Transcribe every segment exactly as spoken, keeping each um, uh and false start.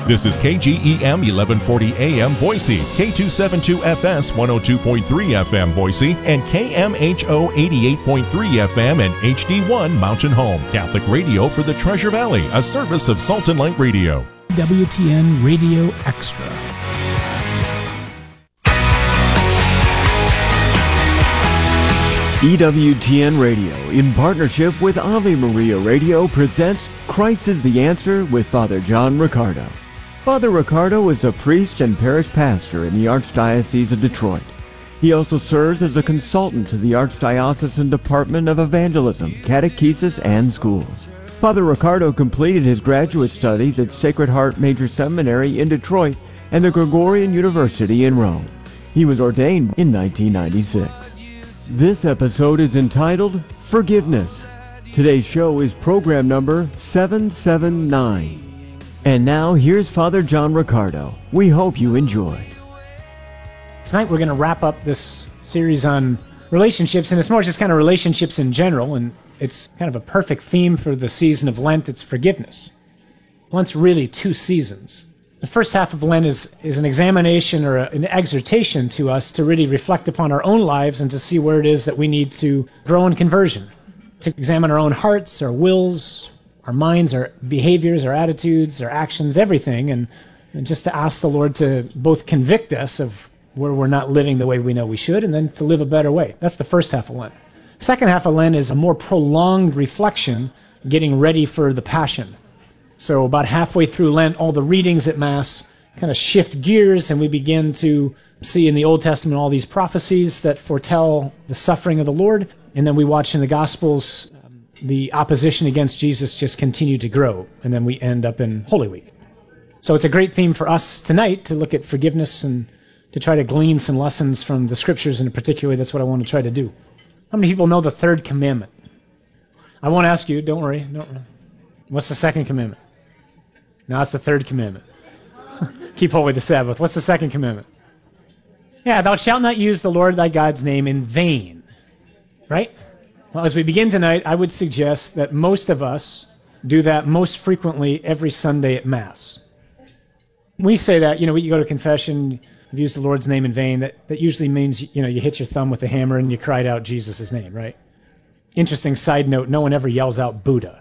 This is K G E M eleven forty A M Boise, K two seventy-two F S one oh two point three F M Boise, and K M H O eighty-eight point three F M and H D one Mountain Home. Catholic radio for the Treasure Valley, a service of Salt and Light Radio. W T N Radio Extra. E W T N Radio, in partnership with Ave Maria Radio, presents Christ is the Answer with Father John Riccardo. Father Riccardo is a priest and parish pastor in the Archdiocese of Detroit. He also serves as a consultant to the Archdiocesan Department of Evangelism, Catechesis, and Schools. Father Riccardo completed his graduate studies at Sacred Heart Major Seminary in Detroit and the Gregorian University in Rome. He was ordained in nineteen ninety-six. This episode is entitled Forgiveness. Today's show is program number seven seven nine. And now here's Father John Riccardo. We hope you enjoy. Tonight we're going to wrap up this series on relationships, and it's more just kind of relationships in general, and it's kind of a perfect theme for the season of Lent. It's forgiveness. Lent's really two seasons. The first half of Lent is, is an examination or a, an exhortation to us to really reflect upon our own lives and to see where it is that we need to grow in conversion, to examine our own hearts, our wills, our minds, our behaviors, our attitudes, our actions, everything, and, and just to ask the Lord to both convict us of where we're not living the way we know we should, and then to live a better way. That's the first half of Lent. Second half of Lent is a more prolonged reflection, getting ready for the Passion. So about halfway through Lent, all the readings at Mass kind of shift gears, and we begin to see in the Old Testament all these prophecies that foretell the suffering of the Lord, and then we watch in the Gospels um, the opposition against Jesus just continue to grow, and then we end up in Holy Week. So it's a great theme for us tonight to look at forgiveness and to try to glean some lessons from the Scriptures, and in particular, that's what I want to try to do. How many people know the third commandment? I won't ask you, don't worry. Don't worry. What's the second commandment? No, it's the third commandment. Keep holy the Sabbath. What's the second commandment? Yeah, thou shalt not use the Lord thy God's name in vain. Right? Well, as we begin tonight, I would suggest that most of us do that most frequently every Sunday at Mass. We say that, you know, you go to confession, you've used the Lord's name in vain, that, that usually means, you know, you hit your thumb with a hammer and you cried out Jesus' name, right? Interesting side note, no one ever yells out Buddha.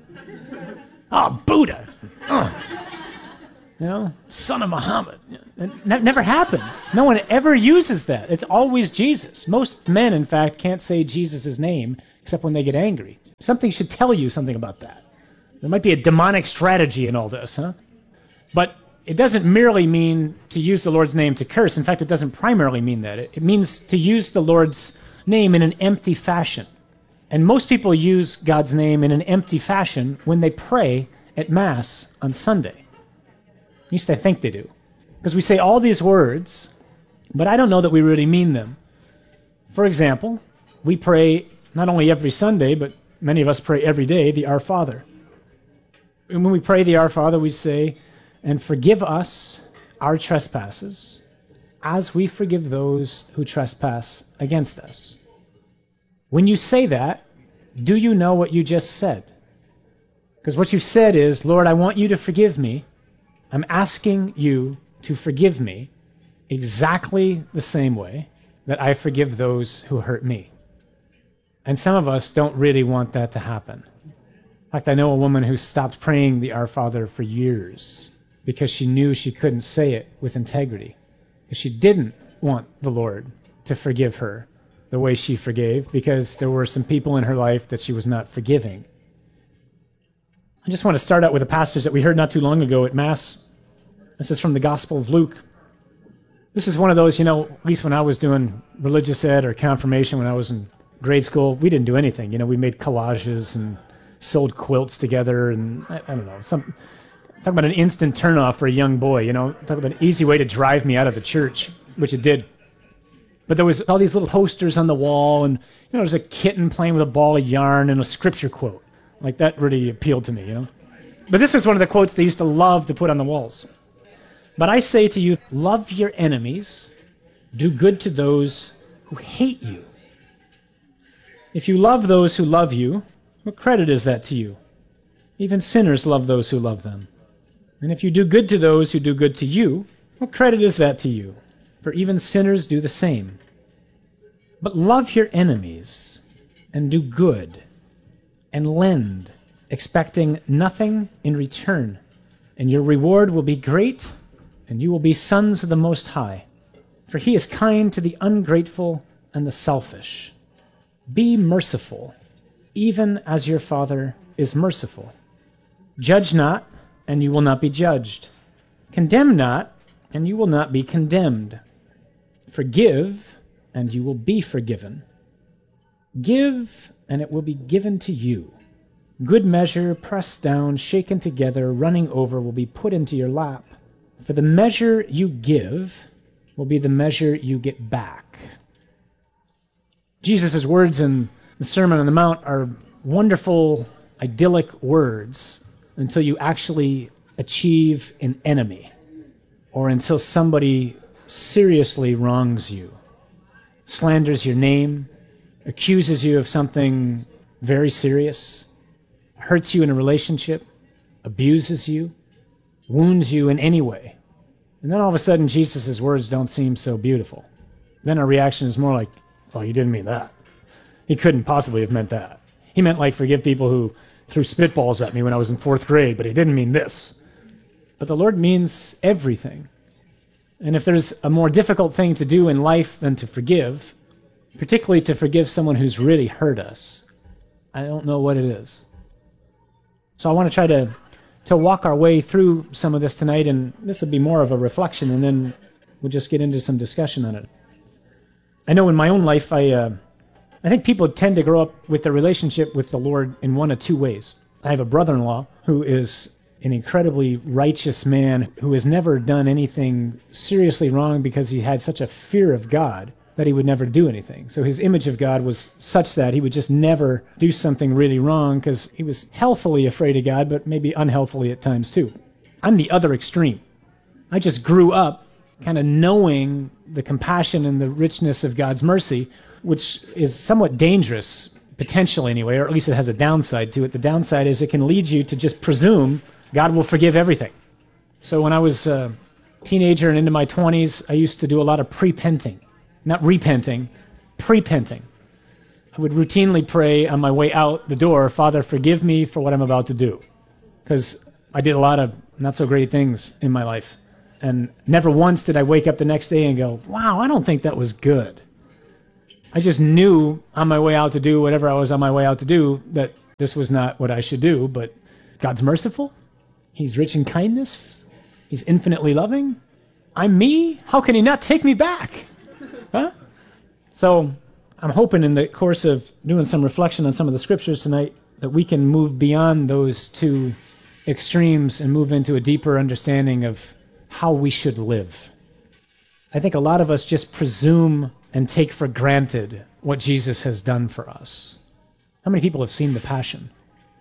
Oh, Buddha! Oh. You know, son of Muhammad. It ne- never happens. No one ever uses that. It's always Jesus. Most men, in fact, can't say Jesus' name except when they get angry. Something should tell you something about that. There might be a demonic strategy in all this, huh? But it doesn't merely mean to use the Lord's name to curse. In fact, it doesn't primarily mean that. It, it means to use the Lord's name in an empty fashion. And most people use God's name in an empty fashion when they pray at Mass on Sunday. At least I think they do. Because we say all these words, but I don't know that we really mean them. For example, we pray not only every Sunday, but many of us pray every day, the Our Father. And when we pray the Our Father, we say, and forgive us our trespasses, as we forgive those who trespass against us. When you say that, do you know what you just said? Because what you've said is, Lord, I want you to forgive me. I'm asking you to forgive me exactly the same way that I forgive those who hurt me. And some of us don't really want that to happen. In fact, I know a woman who stopped praying the Our Father for years because she knew she couldn't say it with integrity. Because she didn't want the Lord to forgive her the way she forgave, because there were some people in her life that she was not forgiving. I just want to start out with a passage that we heard not too long ago at Mass. This is from the Gospel of Luke. This is one of those, you know, at least when I was doing religious ed or confirmation when I was in grade school, we didn't do anything. You know, we made collages and sewed quilts together, and I, I don't know, some talk about an instant turnoff for a young boy, you know, talk about an easy way to drive me out of the church, which it did. But there was all these little posters on the wall, and, you know, there's a kitten playing with a ball of yarn and a scripture quote. Like, that really appealed to me, you know. But this was one of the quotes they used to love to put on the walls. But I say to you, love your enemies, do good to those who hate you. If you love those who love you, what credit is that to you? Even sinners love those who love them. And if you do good to those who do good to you, what credit is that to you? For even sinners do the same. But love your enemies, and do good, and lend, expecting nothing in return. And your reward will be great, and you will be sons of the Most High. For he is kind to the ungrateful and the selfish. Be merciful, even as your Father is merciful. Judge not, and you will not be judged. Condemn not, and you will not be condemned. Forgive, and you will be forgiven. Give, and it will be given to you. Good measure, pressed down, shaken together, running over, will be put into your lap. For the measure you give will be the measure you get back. Jesus' words in the Sermon on the Mount are wonderful, idyllic words until you actually achieve an enemy, or until somebody seriously wrongs you, slanders your name, accuses you of something very serious, hurts you in a relationship, abuses you, wounds you in any way. And then all of a sudden, Jesus' words don't seem so beautiful. Then our reaction is more like, oh, he didn't mean that. He couldn't possibly have meant that. He meant like forgive people who threw spitballs at me when I was in fourth grade, but he didn't mean this. But the Lord means everything. And if there's a more difficult thing to do in life than to forgive, particularly to forgive someone who's really hurt us, I don't know what it is. So I want to try to, to walk our way through some of this tonight, and this will be more of a reflection, and then we'll just get into some discussion on it. I know in my own life, I uh, I think people tend to grow up with their relationship with the Lord in one of two ways. I have a brother-in-law who is an incredibly righteous man who has never done anything seriously wrong because he had such a fear of God that he would never do anything. So his image of God was such that he would just never do something really wrong because he was healthily afraid of God, but maybe unhealthily at times too. I'm the other extreme. I just grew up kind of knowing the compassion and the richness of God's mercy, which is somewhat dangerous, potentially anyway, or at least it has a downside to it. The downside is it can lead you to just presume God will forgive everything. So when I was a teenager and into my twenties, I used to do a lot of prepenting. Not repenting, prepenting. I would routinely pray on my way out the door, Father, forgive me for what I'm about to do. Because I did a lot of not so great things in my life. And never once did I wake up the next day and go, wow, I don't think that was good. I just knew on my way out to do whatever I was on my way out to do that this was not what I should do, but God's merciful. He's rich in kindness. He's infinitely loving. I'm me. How can he not take me back? Huh? So I'm hoping in the course of doing some reflection on some of the scriptures tonight that we can move beyond those two extremes and move into a deeper understanding of how we should live. I think a lot of us just presume and take for granted what Jesus has done for us. How many people have seen The Passion?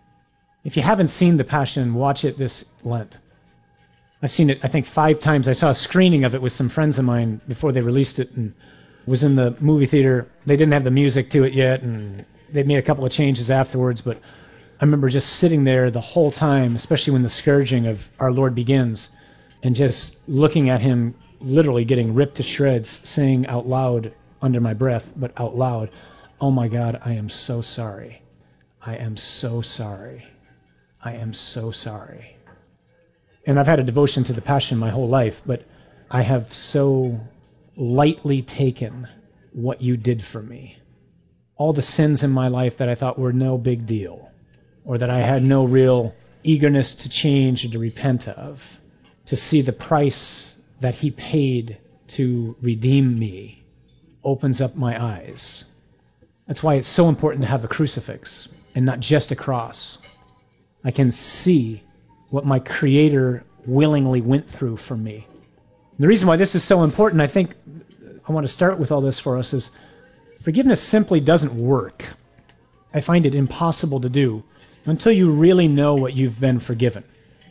If you haven't seen The Passion, watch it this Lent. I've seen it, I think, five times. I saw a screening of it with some friends of mine before they released it, and was in the movie theater. They didn't have the music to it yet, and they made a couple of changes afterwards, but I remember just sitting there the whole time, especially when the scourging of our Lord begins, and just looking at him literally getting ripped to shreds, saying out loud, under my breath, but out loud, oh my God, I am so sorry. I am so sorry. I am so sorry. And I've had a devotion to the Passion my whole life, but I have so lightly taken what you did for me. All the sins in my life that I thought were no big deal, or that I had no real eagerness to change or to repent of, to see the price that he paid to redeem me opens up my eyes. That's why it's so important to have a crucifix and not just a cross. I can see what my Creator willingly went through for me. The reason why this is so important, I think I want to start with all this for us, is forgiveness simply doesn't work. I find it impossible to do until you really know what you've been forgiven.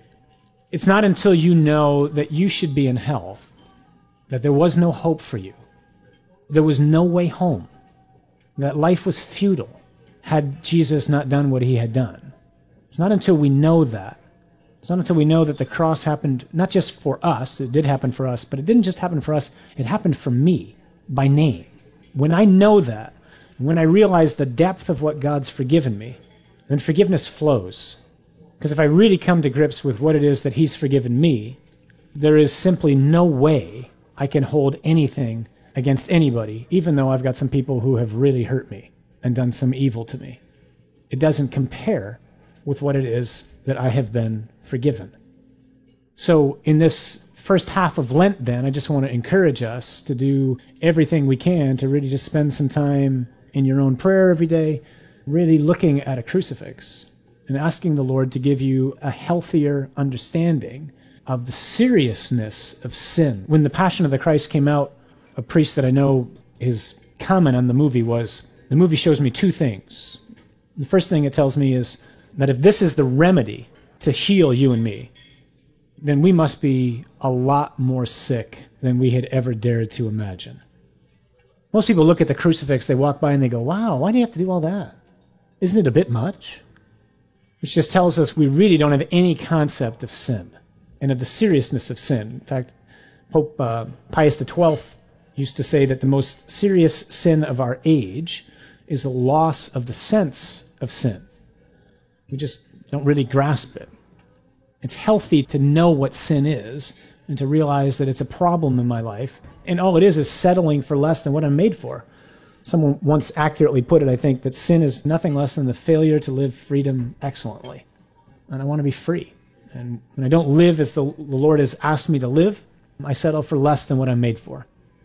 It's not until you know that you should be in hell, that there was no hope for you, there was no way home, that life was futile had Jesus not done what he had done. It's not until we know that It's not until we know that the cross happened not just for us, it did happen for us, but it didn't just happen for us, it happened for me, by name. When I know that, when I realize the depth of what God's forgiven me, then forgiveness flows. Because if I really come to grips with what it is that he's forgiven me, there is simply no way I can hold anything against anybody, even though I've got some people who have really hurt me and done some evil to me. It doesn't compare with what it is that I have been forgiven. So in this first half of Lent, then, I just want to encourage us to do everything we can to really just spend some time in your own prayer every day, really looking at a crucifix and asking the Lord to give you a healthier understanding of the seriousness of sin. When The Passion of the Christ came out, a priest that I know, his comment on the movie was, the movie shows me two things. The first thing it tells me is that if this is the remedy to heal you and me, then we must be a lot more sick than we had ever dared to imagine. Most people look at the crucifix, they walk by and they go, wow, why do you have to do all that? Isn't it a bit much? Which just tells us we really don't have any concept of sin and of the seriousness of sin. In fact, Pope uh, Pius the twelfth used to say that the most serious sin of our age is a loss of the sense of sin. We just don't really grasp it. It's healthy to know what sin is and to realize that it's a problem in my life, and all it is is settling for less than what I'm made for. Someone once accurately put it, I think, that sin is nothing less than the failure to live freedom excellently. And I want to be free. And when I don't live as the, the Lord has asked me to live, I settle for less than what I'm made for.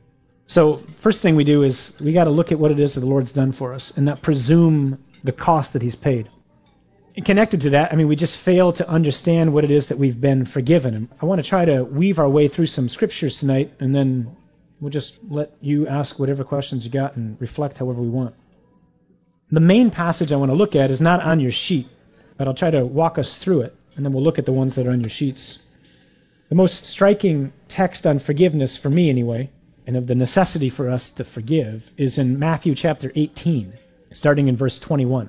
So first thing we do is we got to look at what it is that the Lord's done for us and not presume the cost that he's paid. And connected to that, I mean, we just fail to understand what it is that we've been forgiven. And I want to try to weave our way through some scriptures tonight, and then we'll just let you ask whatever questions you got and reflect however we want. The main passage I want to look at is not on your sheet, but I'll try to walk us through it, and then we'll look at the ones that are on your sheets. The most striking text on forgiveness, for me anyway, and of the necessity for us to forgive, is in Matthew chapter eighteen, starting in verse twenty-one.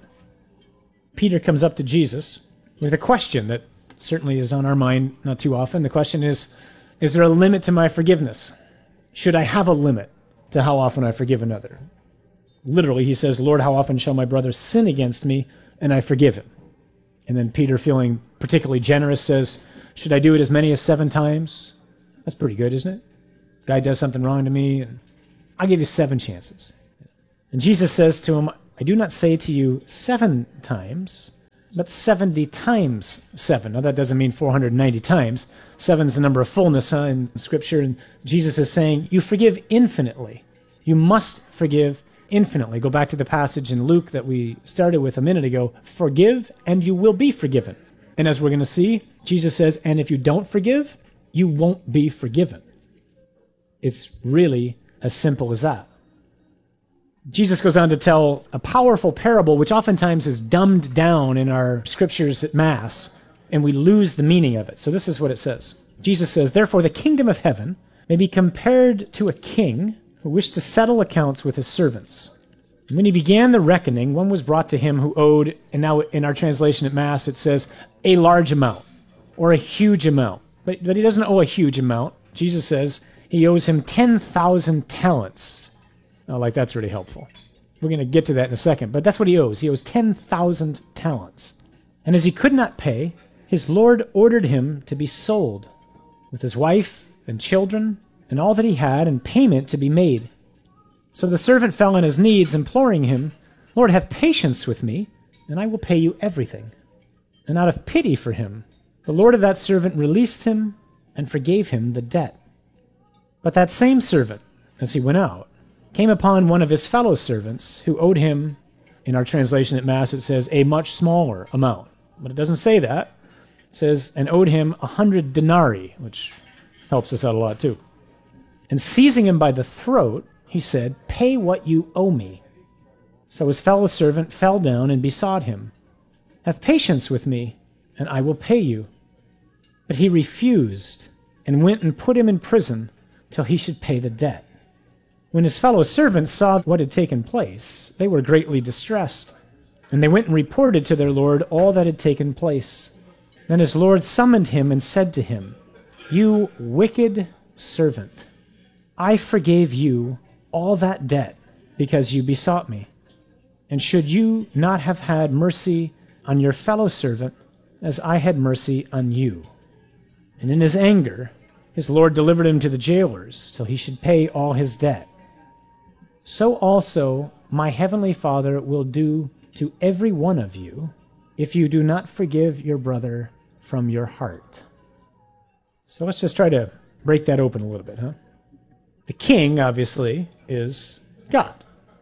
Peter comes up to Jesus with a question that certainly is on our mind not too often. The question is, is there a limit to my forgiveness? Should I have a limit to how often I forgive another? Literally, he says, Lord, how often shall my brother sin against me and I forgive him? And then Peter, feeling particularly generous, says, should I do it as many as seven times? That's pretty good, isn't it? Guy does something wrong to me, and I'll give you seven chances. And Jesus says to him, I do not say to you seven times, but seventy times seven. Now that doesn't mean four hundred ninety times. Seven's the number of fullness huh, in Scripture, and Jesus is saying, you forgive infinitely. You must forgive infinitely. Go back to the passage in Luke that we started with a minute ago. Forgive, and you will be forgiven. And as we're going to see, Jesus says, and if you don't forgive, you won't be forgiven. It's really as simple as that. Jesus goes on to tell a powerful parable, which oftentimes is dumbed down in our scriptures at Mass, and we lose the meaning of it. So this is what it says. Jesus says, therefore the kingdom of heaven may be compared to a king who wished to settle accounts with his servants. And when he began the reckoning, one was brought to him who owed, and now in our translation at Mass it says, a large amount, or a huge amount. But, but he doesn't owe a huge amount. Jesus says he owes him ten thousand talents. Oh, like that's really helpful. We're going to get to that in a second, but that's what he owes. He owes ten thousand talents. And as he could not pay, his Lord ordered him to be sold, with his wife and children and all that he had, and payment to be made. So the servant fell on his knees, imploring him, Lord, have patience with me, and I will pay you everything. And out of pity for him, the Lord of that servant released him and forgave him the debt. But that same servant, as he went out, came upon one of his fellow servants who owed him, in our translation at Mass it says, a much smaller amount. But it doesn't say that. It says, and owed him a hundred denarii, which helps us out a lot too. And seizing him by the throat, he said, pay what you owe me. So his fellow servant fell down and besought him, have patience with me, and I will pay you. But he refused, and went and put him in prison till he should pay the debt. When his fellow servants saw what had taken place, they were greatly distressed, and they went and reported to their lord all that had taken place. Then his Lord summoned him and said to him, "You wicked servant, I forgave you all that debt because you besought me. And should you not have had mercy on your fellow servant as I had mercy on you?" And in his anger, his Lord delivered him to the jailers till he should pay all his debt. So also my heavenly Father will do to every one of you if you do not forgive your brother from your heart. So let's just try to break that open a little bit, huh? The king, obviously, is God.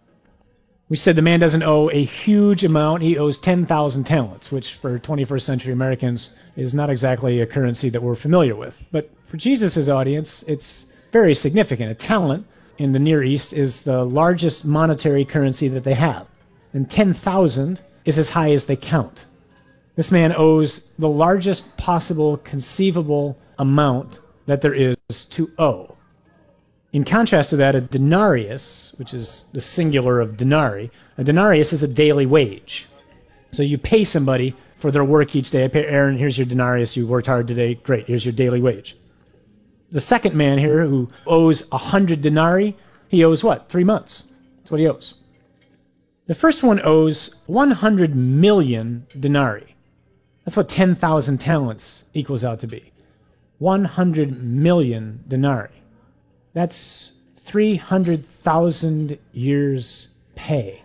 We said the man doesn't owe a huge amount. He owes ten thousand talents, which for twenty-first century Americans is not exactly a currency that we're familiar with. But for Jesus' audience, it's very significant. A talent in the Near East is the largest monetary currency that they have. And ten thousand is as high as they count. This man owes the largest possible conceivable amount that there is to owe. In contrast to that, a denarius, which is the singular of denarii, a denarius is a daily wage. So you pay somebody for their work each day. I pay Aaron, here's your denarius, you worked hard today, great, here's your daily wage. The second man here who owes a hundred denarii, he owes what? Three months. That's what he owes. The first one owes one hundred million denarii. That's what ten thousand talents equals out to be. one hundred million denarii. That's three hundred thousand years' pay.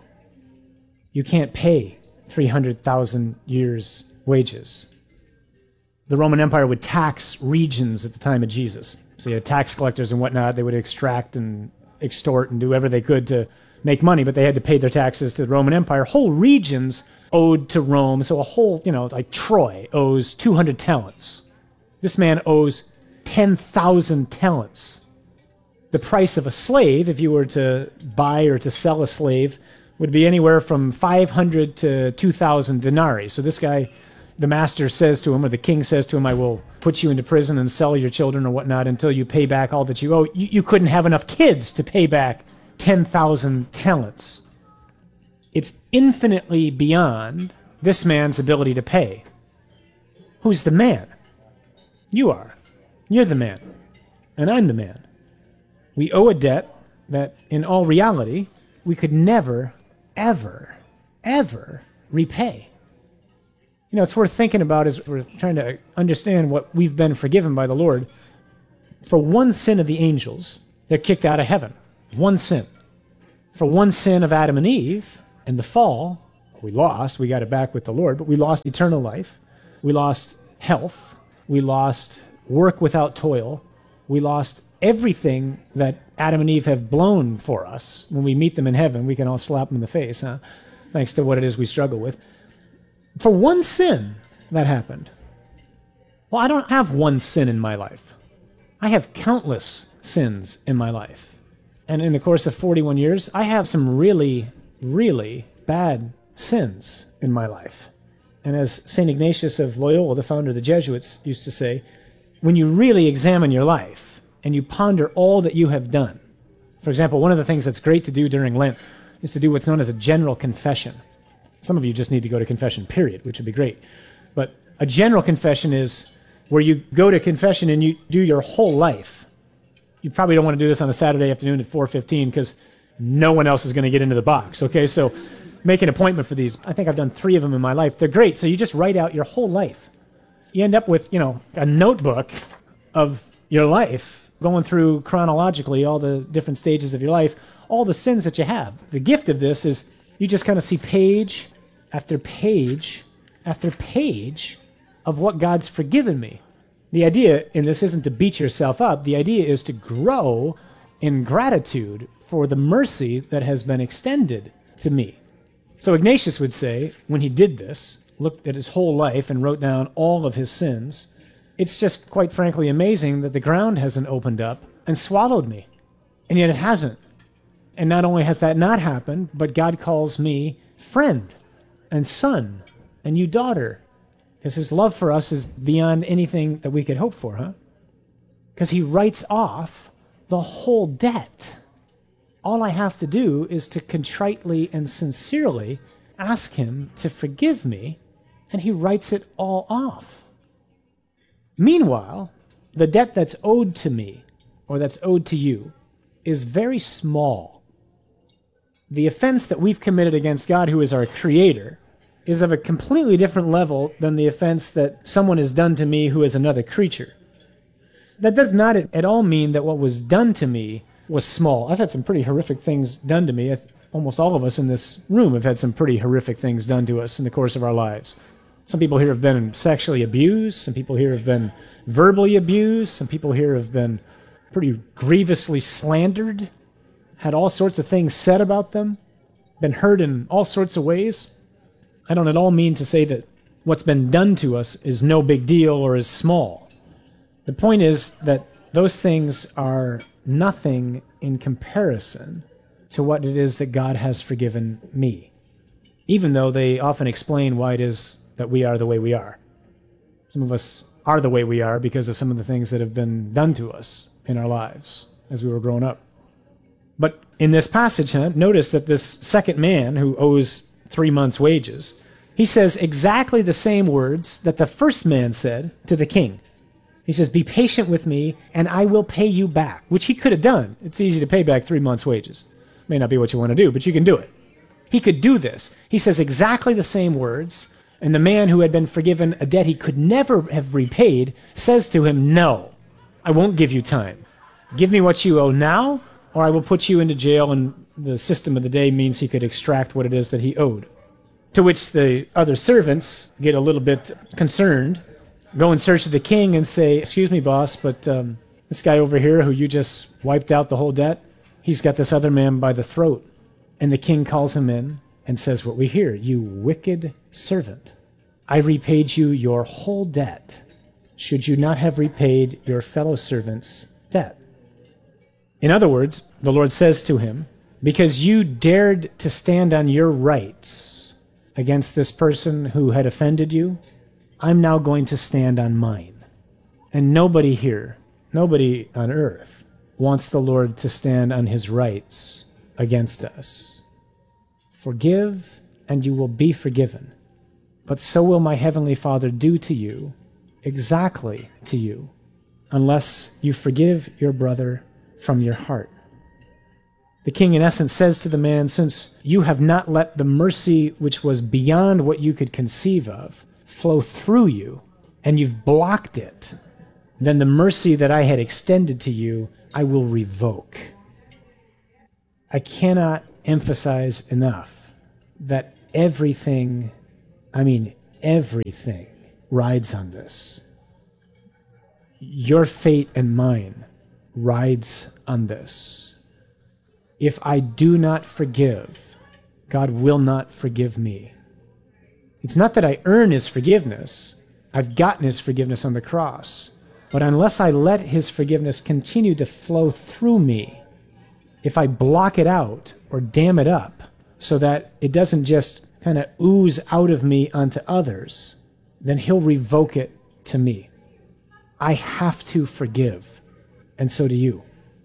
You can't pay three hundred thousand years' wages. The Roman Empire would tax regions at the time of Jesus. So you had tax collectors and whatnot. They would extract and extort and do whatever they could to make money, but they had to pay their taxes to the Roman Empire. Whole regions owed to Rome. So a whole, you know, like Troy owes two hundred talents. This man owes ten thousand talents. The price of a slave, if you were to buy or to sell a slave, would be anywhere from five hundred to two thousand denarii. So this guy, the master says to him, or the king says to him, "I will put you into prison and sell your children or whatnot until you pay back all that you owe." You, you couldn't have enough kids to pay back ten thousand talents. It's infinitely beyond this man's ability to pay. Who's the man? You are. You're the man. And I'm the man. We owe a debt that, in all reality, we could never, ever, ever repay. You know, it's worth thinking about as we're trying to understand what we've been forgiven by the Lord. For one sin of the angels, they're kicked out of heaven. One sin. For one sin of Adam and Eve, and the fall, we lost, we got it back with the Lord, but we lost eternal life. We lost health. We lost work without toil. We lost everything that Adam and Eve have blown for us. When we meet them in heaven, we can all slap them in the face, huh? Thanks to what it is we struggle with. For one sin that happened. Well, I don't have one sin in my life. I have countless sins in my life. And in the course of forty-one years, I have some really, really bad sins in my life. And as Saint Ignatius of Loyola, the founder of the Jesuits, used to say, when you really examine your life and you ponder all that you have done, for example, one of the things that's great to do during Lent is to do what's known as a general confession. Some of you just need to go to confession, period, which would be great. But a general confession is where you go to confession and you do your whole life. You probably don't want to do this on a Saturday afternoon at four fifteen because no one else is going to get into the box, okay? So make an appointment for these. I think I've done three of them in my life. They're great. So you just write out your whole life. You end up with, you know, a notebook of your life, going through chronologically all the different stages of your life, all the sins that you have. The gift of this is you just kind of see page after page after page of what God's forgiven me. The idea in this isn't to beat yourself up. The idea is to grow in gratitude for the mercy that has been extended to me. So Ignatius would say, when he did this, looked at his whole life and wrote down all of his sins, it's just quite frankly amazing that the ground hasn't opened up and swallowed me. And yet it hasn't. And not only has that not happened, but God calls me friend and son and you daughter. Because his love for us is beyond anything that we could hope for, huh? Because he writes off the whole debt. All I have to do is to contritely and sincerely ask him to forgive me, and he writes it all off. Meanwhile, the debt that's owed to me, or that's owed to you, is very small. The offense that we've committed against God, who is our creator, is of a completely different level than the offense that someone has done to me who is another creature. That does not at all mean that what was done to me was small. I've had some pretty horrific things done to me. Almost all of us in this room have had some pretty horrific things done to us in the course of our lives. Some people here have been sexually abused. Some people here have been verbally abused. Some people here have been pretty grievously slandered, had all sorts of things said about them, been hurt in all sorts of ways. I don't at all mean to say that what's been done to us is no big deal or is small. The point is that those things are nothing in comparison to what it is that God has forgiven me, even though they often explain why it is that we are the way we are. Some of us are the way we are because of some of the things that have been done to us in our lives as we were growing up. But in this passage, huh, notice that this second man who owes three months' wages, he says exactly the same words that the first man said to the king. He says, "Be patient with me, and I will pay you back," which he could have done. It's easy to pay back three months' wages. May not be what you want to do, but you can do it. He could do this. He says exactly the same words, and the man who had been forgiven a debt he could never have repaid says to him, "No, I won't give you time. Give me what you owe now, or I will put you into jail," and the system of the day means he could extract what it is that he owed. To which the other servants get a little bit concerned, go in search of the king and say, "Excuse me, boss, but um, this guy over here who you just wiped out the whole debt, he's got this other man by the throat." And the king calls him in and says what we hear, "You wicked servant, I repaid you your whole debt. Should you not have repaid your fellow servant's debt?" In other words, the Lord says to him, because you dared to stand on your rights against this person who had offended you, I'm now going to stand on mine. And nobody here, nobody on earth, wants the Lord to stand on his rights against us. Forgive, and you will be forgiven. But so will my heavenly Father do to you, exactly to you, unless you forgive your brother from your heart. The king, in essence, says to the man, since you have not let the mercy which was beyond what you could conceive of flow through you, and you've blocked it, then the mercy that I had extended to you, I will revoke. I cannot emphasize enough that everything, I mean everything, rides on this. Your fate and mine rides on this. If I do not forgive, God will not forgive me. It's not that I earn his forgiveness. I've gotten his forgiveness on the cross. But unless I let his forgiveness continue to flow through me, if I block it out or dam it up so that it doesn't just kind of ooze out of me onto others, then he'll revoke it to me. I have to forgive, and so do you.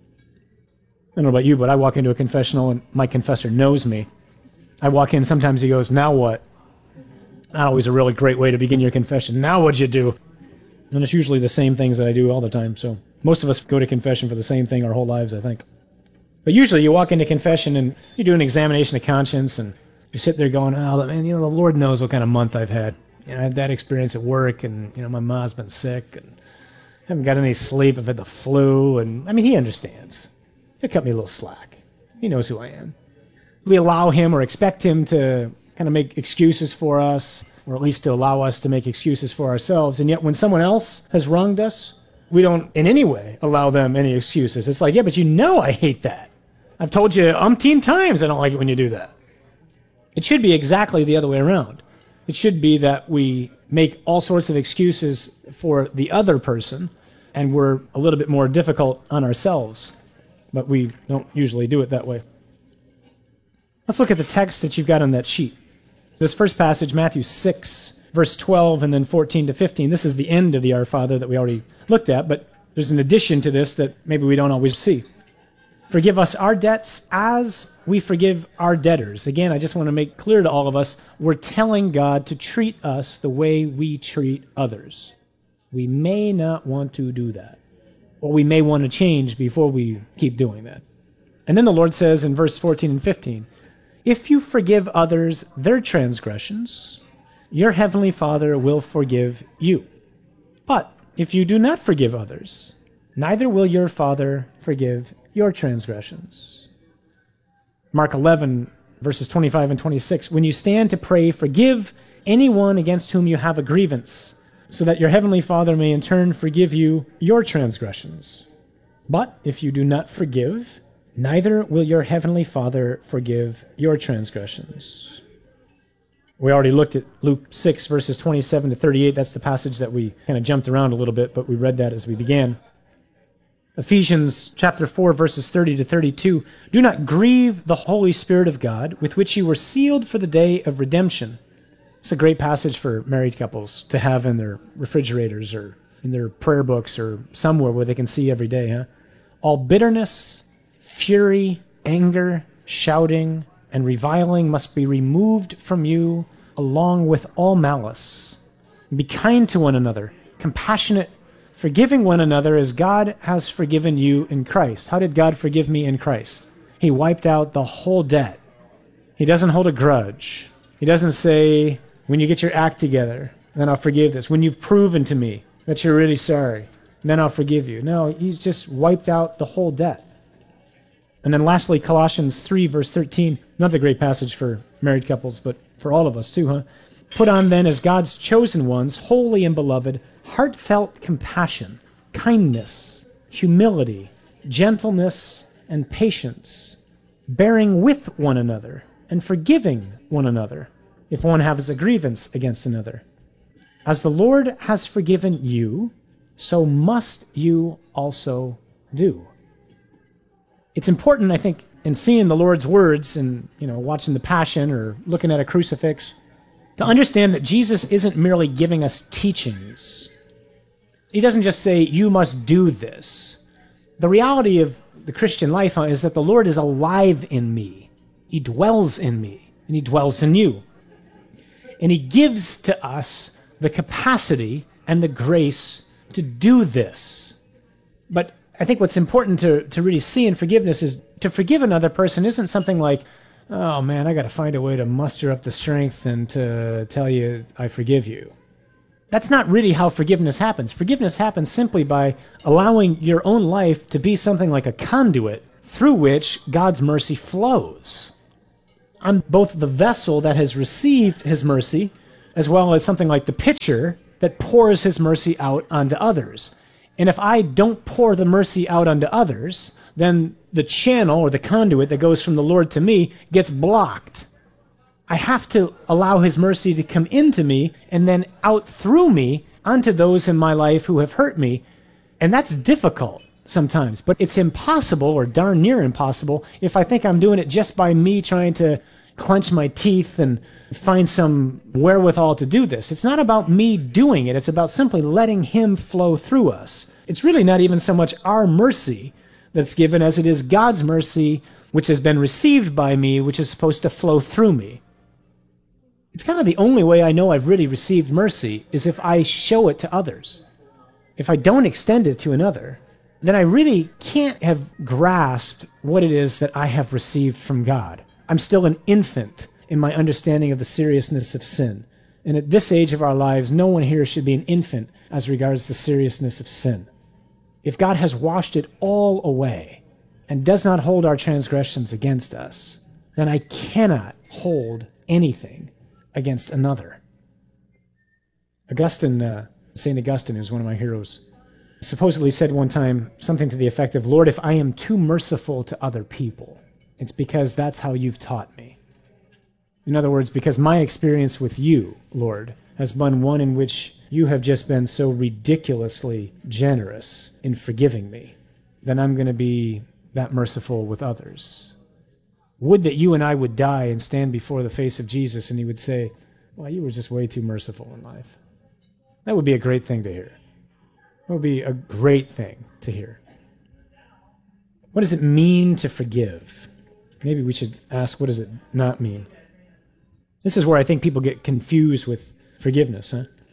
I don't know about you, but I walk into a confessional and my confessor knows me. I walk in, sometimes he goes, "Now what?" Not always a really great way to begin your confession. "Now what'd you do?" And it's usually the same things that I do all the time. So most of us go to confession for the same thing our whole lives, I think. But usually you walk into confession and you do an examination of conscience and you sit there going, "Oh, man, you know, the Lord knows what kind of month I've had. You know, I had that experience at work, and, you know, my mom's been sick, and I haven't got any sleep. I've had the flu." And, I mean, he understands. He'll cut me a little slack. He knows who I am. We allow him or expect him to kind of make excuses for us, or at least to allow us to make excuses for ourselves. And yet when someone else has wronged us, we don't in any way allow them any excuses. It's like, "Yeah, but you know I hate that. I've told you umpteen times I don't like it when you do that." It should be exactly the other way around. It should be that we make all sorts of excuses for the other person, and we're a little bit more difficult on ourselves. But we don't usually do it that way. Let's look at the text that you've got on that sheet. This first passage, Matthew six, verse twelve, and then fourteen to fifteen. This is the end of the Our Father that we already looked at, but there's an addition to this that maybe we don't always see. "Forgive us our debts as we forgive our debtors." Again, I just want to make clear to all of us, we're telling God to treat us the way we treat others. We may not want to do that. Or we may want to change before we keep doing that. And then the Lord says in verse fourteen and fifteen, if you forgive others their transgressions, your heavenly Father will forgive you. But if you do not forgive others, neither will your Father forgive your transgressions. Mark eleven, verses twenty-five and twenty-six, when you stand to pray, forgive anyone against whom you have a grievance, so that your heavenly Father may in turn forgive you your transgressions. But if you do not forgive, neither will your heavenly Father forgive your transgressions. We already looked at Luke six, verses twenty-seven to thirty-eight. That's the passage that we kind of jumped around a little bit, but we read that as we began. Ephesians chapter four, verses thirty to thirty-two. Do not grieve the Holy Spirit of God, with which you were sealed for the day of redemption. It's a great passage for married couples to have in their refrigerators or in their prayer books or somewhere where they can see every day. Huh? All bitterness, fury, anger, shouting, and reviling must be removed from you, along with all malice. Be kind to one another, compassionate, forgiving one another as God has forgiven you in Christ. How did God forgive me in Christ? He wiped out the whole debt. He doesn't hold a grudge. He doesn't say, when you get your act together, then I'll forgive this. When you've proven to me that you're really sorry, then I'll forgive you. No, he's just wiped out the whole debt. And then lastly, Colossians three, verse thirteen, another great passage for married couples, but for all of us too, huh? Put on then as God's chosen ones, holy and beloved, heartfelt compassion, kindness, humility, gentleness, and patience, bearing with one another and forgiving one another, if one has a grievance against another. As the Lord has forgiven you, so must you also do. It's important, I think, in seeing the Lord's words and, you know, watching the Passion or looking at a crucifix, to understand that Jesus isn't merely giving us teachings. He doesn't just say, you must do this. The reality of the Christian life is that the Lord is alive in me. He dwells in me, and he dwells in you. And he gives to us the capacity and the grace to do this. But I think what's important to, to really see in forgiveness is to forgive another person isn't something like, oh man, I got to find a way to muster up the strength and to tell you I forgive you. That's not really how forgiveness happens. Forgiveness happens simply by allowing your own life to be something like a conduit through which God's mercy flows. I'm both the vessel that has received his mercy, as well as something like the pitcher that pours his mercy out onto others. And if I don't pour the mercy out onto others, then the channel or the conduit that goes from the Lord to me gets blocked. I have to allow his mercy to come into me and then out through me onto those in my life who have hurt me. And that's difficult sometimes, but it's impossible or darn near impossible if I think I'm doing it just by me trying to clench my teeth and find some wherewithal to do this. It's not about me doing it. It's about simply letting him flow through us. It's really not even so much our mercy that's given as it is God's mercy, which has been received by me, which is supposed to flow through me. It's kind of the only way I know I've really received mercy is if I show it to others. If I don't extend it to another, then I really can't have grasped what it is that I have received from God. I'm still an infant in my understanding of the seriousness of sin. And at this age of our lives, no one here should be an infant as regards the seriousness of sin. If God has washed it all away and does not hold our transgressions against us, then I cannot hold anything against another. Augustine, uh, Saint Augustine, who's one of my heroes, supposedly said one time something to the effect of, Lord, if I am too merciful to other people, it's because that's how you've taught me. In other words, because my experience with you, Lord, has been one in which you have just been so ridiculously generous in forgiving me, then I'm going to be that merciful with others. Would that you and I would die and stand before the face of Jesus and he would say, well, you were just way too merciful in life. That would be a great thing to hear. That would be a great thing to hear. What does it mean to forgive? Maybe we should ask, what does it not mean? This is where I think people get confused with forgiveness. Huh?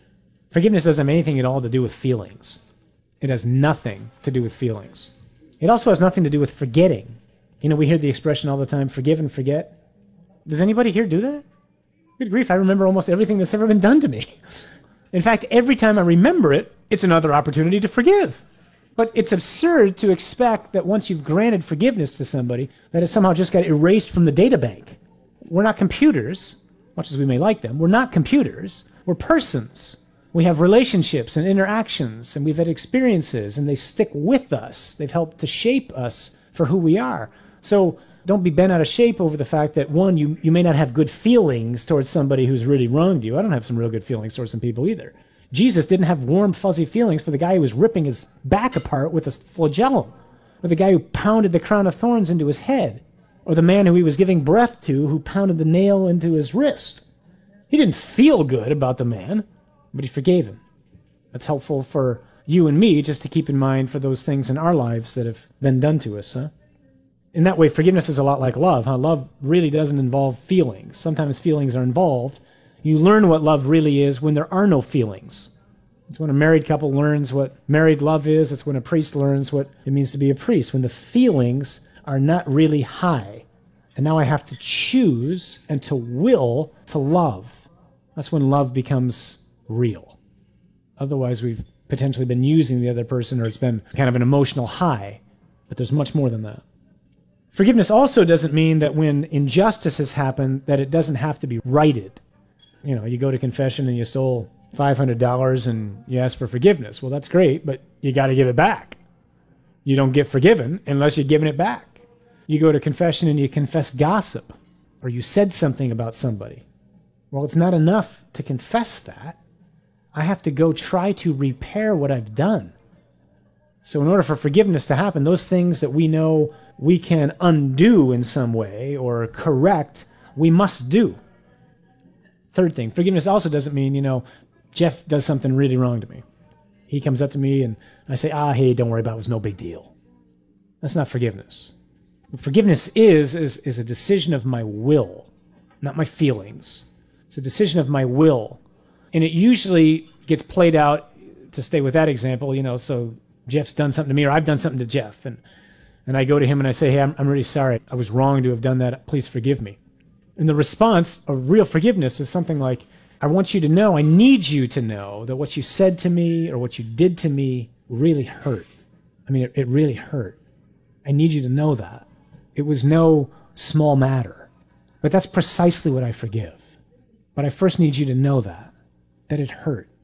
Forgiveness doesn't have anything at all to do with feelings. It has nothing to do with feelings. It also has nothing to do with forgetting. You know, we hear the expression all the time, forgive and forget. Does anybody here do that? Good grief, I remember almost everything that's ever been done to me. In fact, every time I remember it, it's another opportunity to forgive. But it's absurd to expect that once you've granted forgiveness to somebody, that it somehow just got erased from the data bank. We're not computers, much as we may like them. We're not computers. We're persons. We have relationships and interactions, and we've had experiences, and they stick with us. They've helped to shape us for who we are. So don't be bent out of shape over the fact that, one, you, you may not have good feelings towards somebody who's really wronged you. I don't have some real good feelings towards some people either. Jesus didn't have warm, fuzzy feelings for the guy who was ripping his back apart with a flagellum, or the guy who pounded the crown of thorns into his head, or the man who he was giving breath to who pounded the nail into his wrist. He didn't feel good about the man, but he forgave him. That's helpful for you and me just to keep in mind for those things in our lives that have been done to us, huh? In that way, forgiveness is a lot like love, huh? Love really doesn't involve feelings. Sometimes feelings are involved. You learn what love really is when there are no feelings. It's when a married couple learns what married love is. It's when a priest learns what it means to be a priest, when the feelings are not really high. And now I have to choose and to will to love. That's when love becomes real. Otherwise, we've potentially been using the other person, or it's been kind of an emotional high. But there's much more than that. Forgiveness also doesn't mean that when injustice has happened, that it doesn't have to be righted. You know, you go to confession and you stole five hundred dollars and you ask for forgiveness. Well, that's great, but you got to give it back. You don't get forgiven unless you're giving it back. You go to confession and you confess gossip, or you said something about somebody. Well, it's not enough to confess that. I have to go try to repair what I've done. So in order for forgiveness to happen, those things that we know we can undo in some way or correct, we must do. Third thing, forgiveness also doesn't mean, you know, Jeff does something really wrong to me. He comes up to me and I say, ah, hey, don't worry about it, it was no big deal. That's not forgiveness. What forgiveness is, is, is a decision of my will, not my feelings. It's a decision of my will. And it usually gets played out, to stay with that example, you know, so Jeff's done something to me, or I've done something to Jeff. And, and I go to him and I say, hey, I'm, I'm really sorry. I was wrong to have done that. Please forgive me. And the response of real forgiveness is something like, I want you to know, I need you to know that what you said to me or what you did to me really hurt. I mean, it, it really hurt. I need you to know that. It was no small matter. But that's precisely what I forgive. But I first need you to know that, that it hurt.